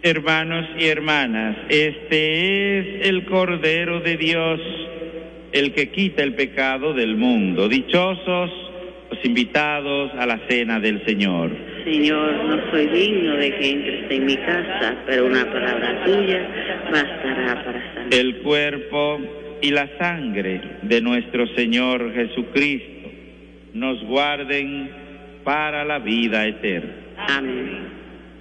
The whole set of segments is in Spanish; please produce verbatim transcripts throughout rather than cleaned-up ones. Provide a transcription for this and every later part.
Hermanos y hermanas, este es el Cordero de Dios, el que quita el pecado del mundo. Dichosos los invitados a la cena del Señor. Señor, no soy digno de que entres en mi casa, pero una palabra tuya bastará para sanar. El cuerpo y la sangre de nuestro Señor Jesucristo nos guarden para la vida eterna. Amén.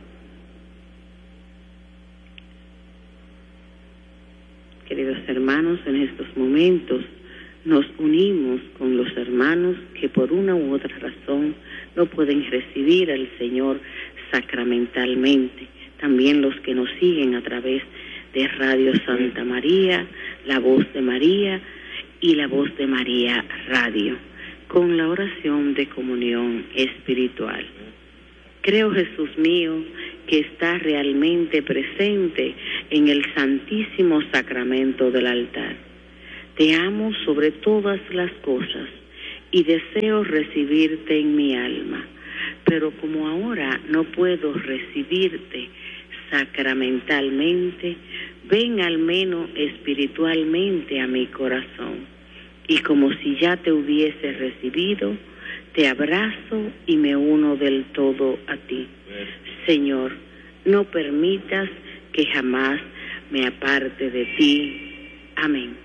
Queridos hermanos, en estos momentos nos unimos con los hermanos que por una u otra razón no pueden recibir al Señor sacramentalmente. También los que nos siguen a través de Radio Santa María, La Voz de María y La Voz de María Radio, con la oración de comunión espiritual. Creo, Jesús mío, que está realmente presente en el Santísimo Sacramento del altar. Te amo sobre todas las cosas y deseo recibirte en mi alma, pero como ahora no puedo recibirte sacramentalmente, ven al menos espiritualmente a mi corazón, y como si ya te hubiese recibido, te abrazo y me uno del todo a ti. Señor, no permitas que jamás me aparte de ti. Amén.